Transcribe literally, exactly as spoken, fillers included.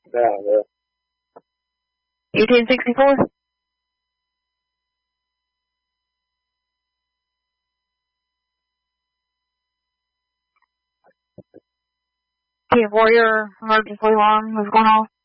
Yeah, yeah. eighteen sixty-four? Okay, Warrior emergency alarm was going off.